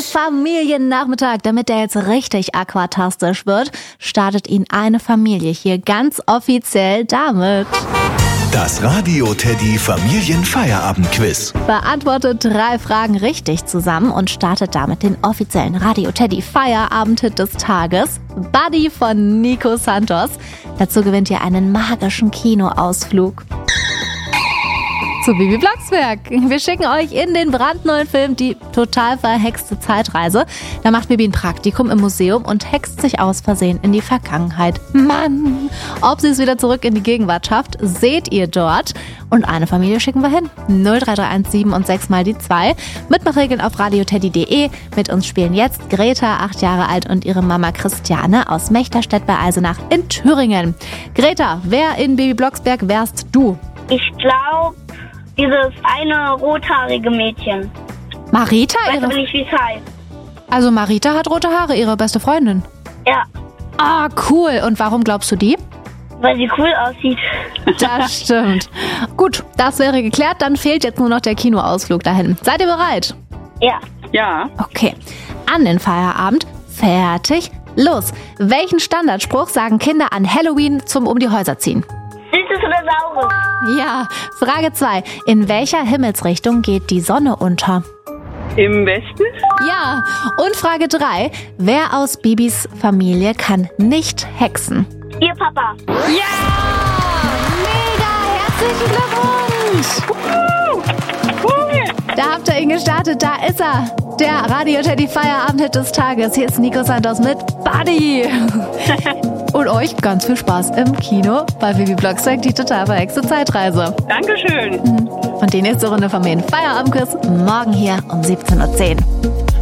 Familiennachmittag, damit der jetzt richtig aquatastisch wird, startet ihn eine Familie hier ganz offiziell damit. Das Radio Teddy Familienfeierabend-Quiz. Beantwortet 3 Fragen richtig zusammen und startet damit den offiziellen Radio Teddy Feierabend-Hit des Tages. Buddy von Nico Santos. Dazu gewinnt ihr einen magischen Kinoausflug zu Bibi Blocksberg. Wir schicken euch in den brandneuen Film Die total verhexte Zeitreise. Da macht Bibi ein Praktikum im Museum und hext sich aus Versehen in die Vergangenheit. Mann! Ob sie es wieder zurück in die Gegenwart schafft, seht ihr dort. Und eine Familie schicken wir hin. 03317 und 6 mal die 2. Mitmachregeln auf radioteddy.de. Mit uns spielen jetzt Greta, 8 Jahre alt, und ihre Mama Christiane aus Mechterstedt bei Eisenach in Thüringen. Greta, wer in Bibi Blocksberg wärst du? Ich glaube, dieses eine rothaarige Mädchen. Marita? Ich weiß aber nicht, wie es heißt. Also Marita hat rote Haare, ihre beste Freundin. Ja, Ah, cool. Und warum glaubst du die? weil sie cool aussieht. Das stimmt. Gut, das wäre geklärt. Dann fehlt jetzt nur noch der Kinoausflug dahin. Seid ihr bereit? Ja. Ja. Okay. An den Feierabend. Fertig. Los. Welchen Standardspruch sagen Kinder an Halloween zum Um die Häuser ziehen? Süßes oder Saures? Ja. Frage 2. In welcher Himmelsrichtung geht die Sonne unter? Im Westen? Ja. Und Frage 3. Wer aus Bibis Familie kann nicht hexen? Ihr Papa. Ja! Mega! Herzlichen Glückwunsch! Da habt ihr ihn gestartet, da ist er. Der Radio Teddy Feierabend-Hit des Tages. Hier ist Nico Santos mit Buddy. Und euch ganz viel Spaß im Kino bei Bibi Blocksberg, die total verhexte Zeitreise. Dankeschön. Und die nächste Runde vom Feierabend-Quiz morgen hier um 17:10 Uhr.